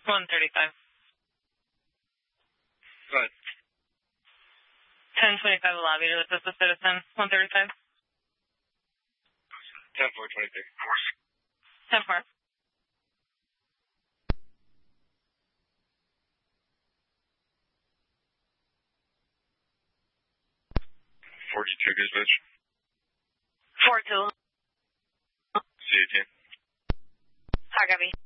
135. Go ahead. 1025 lobby to assist the citizen. 135. 10-4-23. 10-4. 42 dispatch. 4-2. C18. Hi, Gabby.